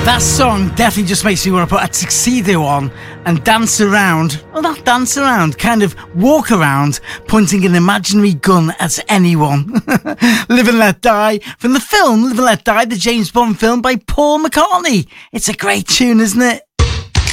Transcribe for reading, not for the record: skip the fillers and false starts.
That song definitely just makes me want to put a tuxedo on and dance around. Well, not dance around, kind of walk around, pointing an imaginary gun at anyone. Live and Let Die, from the film Live and Let Die, the James Bond film by Paul McCartney. It's a great tune, isn't it?